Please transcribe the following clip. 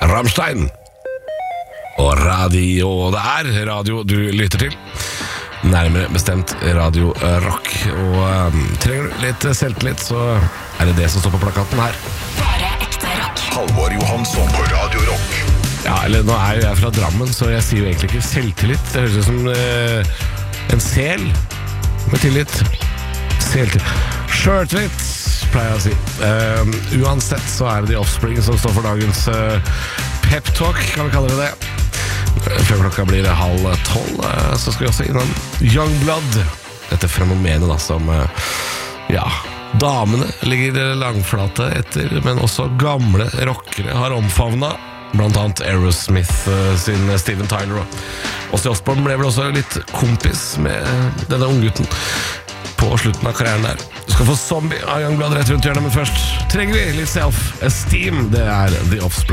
Rammstein. Og radio, det radio du lytter til. Nærmere bestemt Radio Rock. Og trenger du litt selvtillit, så det det som står på plakaten her. Bare ekte rock. Halvor Johansson på Radio Rock. Ja, eller nå jo jeg fra Drammen, så jeg sier jo egentlig ikke selvtillit. Det høres ut som en sel med tillit. Selvtillit. Sjøltillit, pleier jeg å si. Uansett så det The Offspring som står for dagens pep-talk, kan vi kalle det det. Før klokka blir 11:30, så skal vi også innom Youngblood. Dette fenomenet da, som damene ligger langflate etter, men også gamle rockere har omfavnet. Blant annet Aerosmith sin Steven Tyler. Ozzy Osbourne ble vel også litt kompis med denne unggutten på slutten av karrieren der. Du skal få Zombie av Youngblood rett rundt hjørnet, men først trenger vi litt self-esteem. Det The Offspring.